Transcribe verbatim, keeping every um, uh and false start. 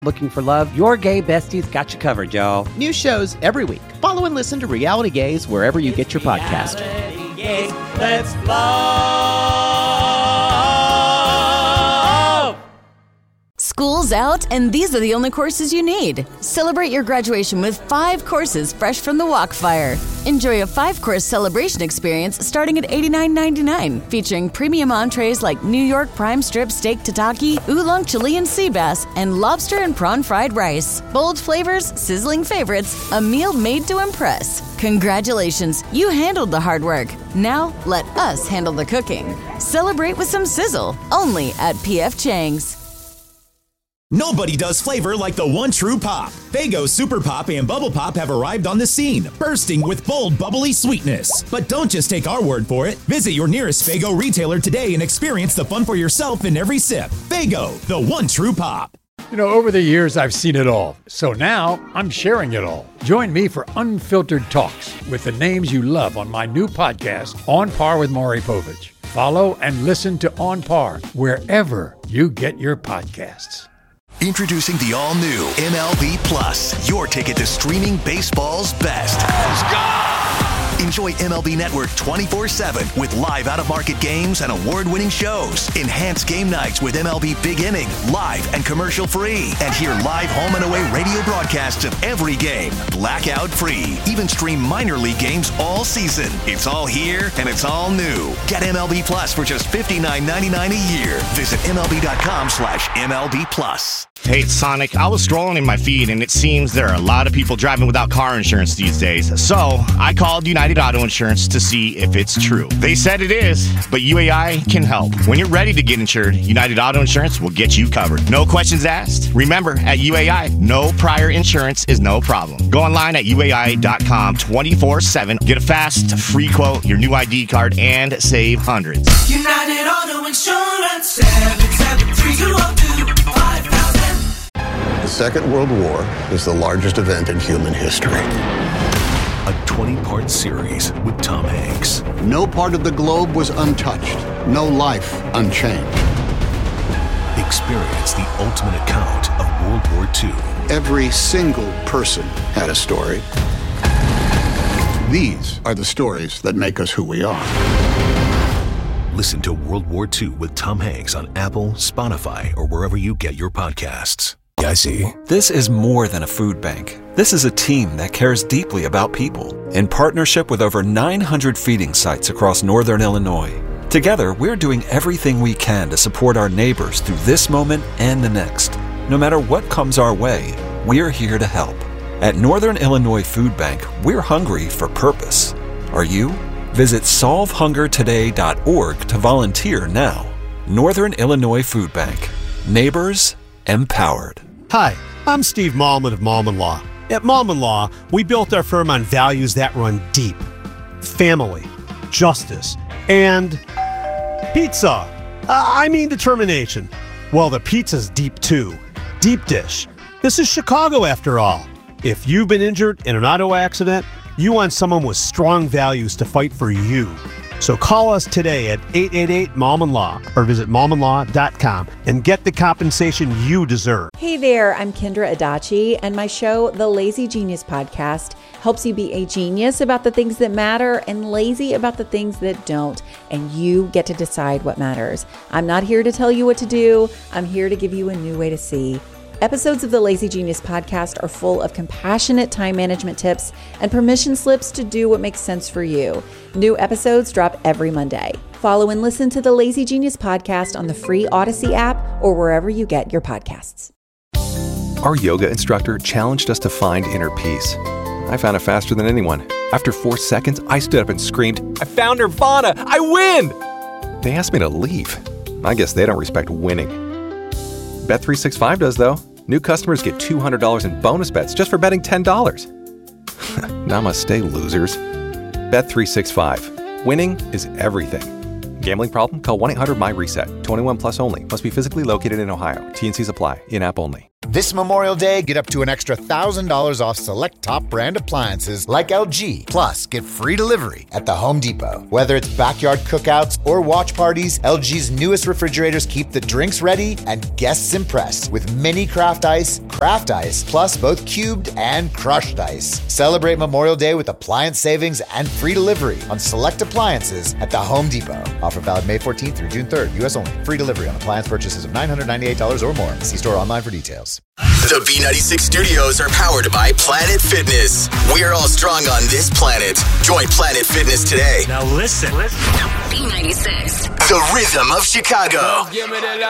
Looking for love? Your gay besties got you covered, y'all. New shows every week. Follow and listen to Reality Gaze wherever you get your podcast. Reality Gaze, let's flow. School's out, and these are the only courses you need. Celebrate your graduation with five courses fresh from the Walkfire. Enjoy a five-course celebration experience starting at eighty-nine ninety-nine, featuring premium entrees like New York prime strip steak tataki, oolong Chilean sea bass, and lobster and prawn fried rice. Bold flavors, sizzling favorites, a meal made to impress. Congratulations, you handled the hard work. Now, let us handle the cooking. Celebrate with some sizzle, only at P F Chang's. Nobody does flavor like the one true pop. Faygo Super Pop and Bubble Pop have arrived on the scene, bursting with bold, bubbly sweetness. But don't just take our word for it. Visit your nearest Faygo retailer today and experience the fun for yourself in every sip. Faygo, the one true pop. You know, over the years, I've seen it all. So now I'm sharing it all. Join me for Unfiltered Talks with the names you love on my new podcast, On Par with Maury Povich. Follow and listen to On Par wherever you get your podcasts. Introducing the all-new M L B Plus, your ticket to streaming baseball's best. Let's go! Enjoy M L B Network twenty-four seven with live out-of-market games and award-winning shows. Enhance game nights with M L B Big Inning, live and commercial-free. And hear live home and away radio broadcasts of every game, blackout-free. Even stream minor league games all season. It's all here, and it's all new. Get M L B Plus for just fifty-nine ninety-nine a year. Visit MLB.com slash MLB Plus. Hey, it's Sonic. I was scrolling in my feed, and it seems there are a lot of people driving without car insurance these days. So I called United Auto Insurance to see if it's true. They said it is, but U A I can help. When you're ready to get insured, United Auto Insurance will get you covered. No questions asked. Remember, at U A I, no prior insurance is no problem. Go online at U A I dot com twenty-four seven. Get a fast, free quote, your new I D card, and save hundreds. United Auto Insurance, seven seven three two zero two five thousand. The Second World War is the largest event in human history. A twenty-part series with Tom Hanks. No part of the globe was untouched. No life unchanged. Experience the ultimate account of World War Two. Every single person had a story. These are the stories that make us who we are. Listen to World War Two with Tom Hanks on Apple, Spotify, or wherever you get your podcasts. I see. This is more than a food bank. This is a team that cares deeply about people. In partnership with over nine hundred feeding sites across northern Illinois. Together, we're doing everything we can to support our neighbors through this moment and the next. No matter what comes our way, we're here to help. At Northern Illinois Food Bank, we're hungry for purpose. Are you? Visit solve hunger today dot org to volunteer now. Northern Illinois Food Bank. Neighbors empowered. Hi, I'm Steve Malman of Malman Law. At Malman Law, we built our firm on values that run deep. Family, justice, and pizza. Uh, I mean determination. Well, the pizza's deep too. Deep dish. This is Chicago after all. If you've been injured in an auto accident, you want someone with strong values to fight for you. So call us today at eight eight eight Malman Law or visit Malman Law dot com and get the compensation you deserve. Hey there, I'm Kendra Adachi, and my show, The Lazy Genius Podcast, helps you be a genius about the things that matter and lazy about the things that don't, and you get to decide what matters. I'm not here to tell you what to do. I'm here to give you a new way to see. Episodes of the Lazy Genius Podcast are full of compassionate time management tips and permission slips to do what makes sense for you. New episodes drop every Monday. Follow and listen to the Lazy Genius Podcast on the free Odyssey app or wherever you get your podcasts. Our yoga instructor challenged us to find inner peace. I found it faster than anyone. After four seconds, I stood up and screamed, "I found Nirvana! I win!" They asked me to leave. I guess they don't respect winning. Bet three sixty-five does, though. New customers get two hundred dollars in bonus bets just for betting ten dollars. Namaste, losers. Bet three sixty-five. Winning is everything. Gambling problem? Call one eight hundred M Y RESET. twenty-one plus only. Must be physically located in Ohio. T and C's apply. In-app only. This Memorial Day, get up to an extra one thousand dollars off select top brand appliances like L G. Plus, get free delivery at the Home Depot. Whether it's backyard cookouts or watch parties, L G's newest refrigerators keep the drinks ready and guests impressed with mini craft ice, craft ice, plus both cubed and crushed ice. Celebrate Memorial Day with appliance savings and free delivery on select appliances at the Home Depot. Offer valid May fourteenth through June third. U S only. Free delivery on appliance purchases of nine hundred ninety-eight dollars or more. See store online for details. The B ninety-six studios are powered by Planet Fitness. We're all strong on this planet. Join Planet Fitness today. Now listen. B ninety-six. The rhythm of Chicago. Give me the